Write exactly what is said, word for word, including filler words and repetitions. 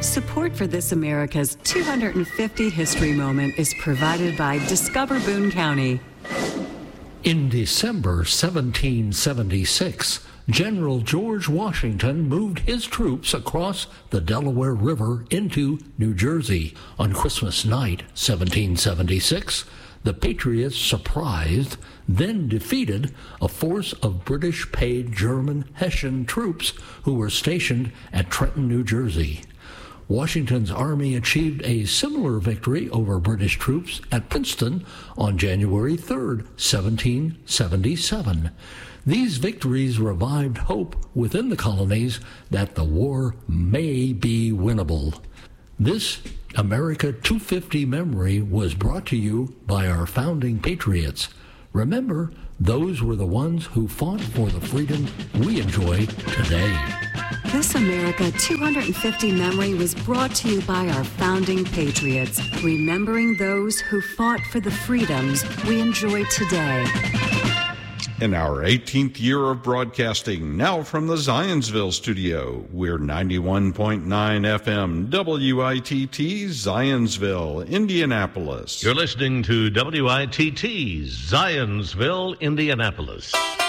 Support for This America's two hundred fiftieth History Moment is provided by Discover Boone County. In December seventeen seventy-six, General George Washington moved his troops across the Delaware River into New Jersey. On Christmas night, seventeen seventy-six, the Patriots surprised, then defeated, a force of British-paid German Hessian troops who were stationed at Trenton, New Jersey. Washington's army achieved a similar victory over British troops at Princeton on January third, seventeen seventy-seven. These victories revived hope within the colonies that the war may be winnable. This America two fifty memory was brought to you by our founding patriots. Remember, those were the ones who fought for the freedom we enjoy today. This America two hundred fifty memory was brought to you by our founding patriots, remembering those who fought for the freedoms we enjoy today. In our eighteenth year of broadcasting, now from the Zionsville studio, we're ninety-one point nine F M W I T T Zionsville, Indianapolis. You're listening to W I T T Zionsville, Indianapolis.